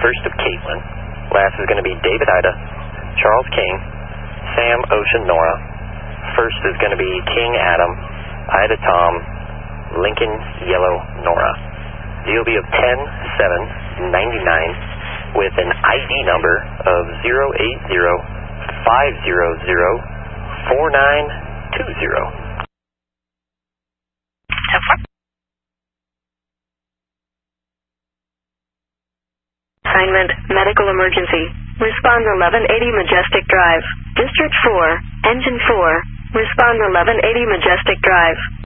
first of Caitlin. Last is going to be David Ida, Charles King, Sam Ocean Nora. First is going to be King Adam, Ida Tom, Lincoln Yellow Nora. DOB of 10-7-99 with an ID number of 080-500-4920. Assignment, medical emergency. Respond 1180 Majestic Drive. District 4, Engine 4. Respond 1180 Majestic Drive.